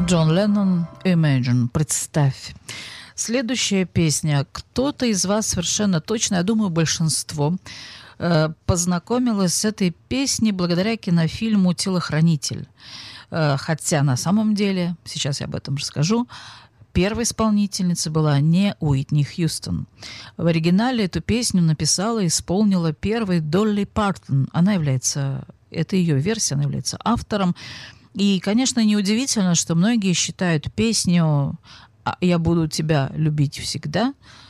Джон Леннон, Imagine, представь. Следующая песня. Кто-то из вас совершенно точно, я думаю, большинство, познакомилась с этой песней благодаря кинофильму «Телохранитель». Хотя на самом деле, сейчас я об этом расскажу, первой исполнительницей была не Уитни Хьюстон. В оригинале эту песню написала и исполнила первой Долли Партон. Это ее версия, она является автором. И, конечно, неудивительно, что многие считают песню «Я буду тебя любить всегда»,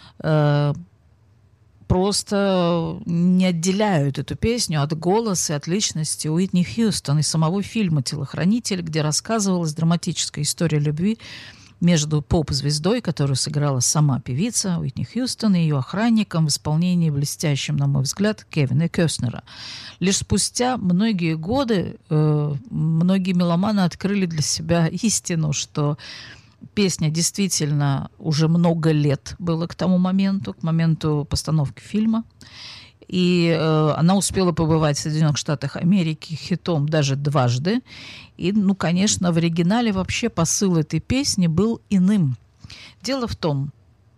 просто не отделяют эту песню от голоса и от личности Уитни Хьюстон и самого фильма «Телохранитель», где рассказывалась драматическая история любви между поп-звездой, которую сыграла сама певица Уитни Хьюстон, и ее охранником в исполнении блестящим, на мой взгляд, Кевина Костнера. Лишь спустя многие годы многие меломаны открыли для себя истину, что песня действительно уже много лет была к моменту постановки фильма. И она успела побывать в Соединенных Штатах Америки хитом даже дважды. И, конечно, в оригинале вообще посыл этой песни был иным. Дело в том,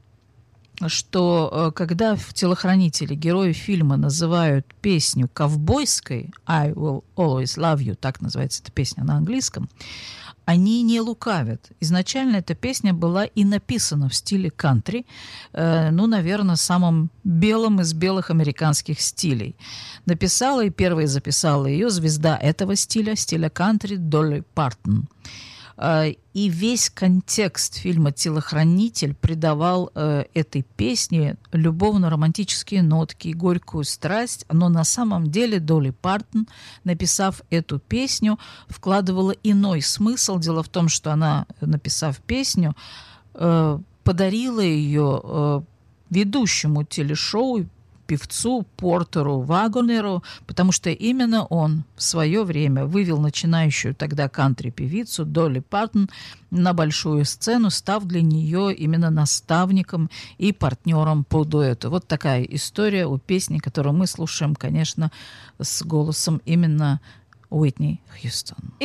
что когда в «Телохранителе» герои фильма называют песню ковбойской, «I will always love you», так называется эта песня на английском, они не лукавят. Изначально эта песня была и написана в стиле кантри, наверное, самым белым из белых американских стилей. Написала и первой записала ее звезда этого стиля кантри Долли Партон. И весь контекст фильма «Телохранитель» придавал этой песне любовно-романтические нотки и горькую страсть, но на самом деле Долли Партон, написав эту песню, вкладывала иной смысл. Дело в том, что она, написав песню, подарила ее ведущему телешоу, певцу Портеру Вагонеру, потому что именно он в свое время вывел начинающую тогда кантри-певицу Долли Партон на большую сцену, став для нее именно наставником и партнером по дуэту. Вот такая история у песни, которую мы слушаем, конечно, с голосом именно Уитни Хьюстон.